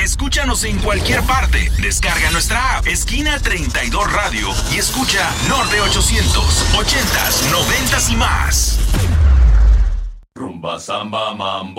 Escúchanos en cualquier parte. Descarga nuestra app Esquina 32 Radio y escucha Norte 800, 80s, 90s y más. Rumba, samba, mambo.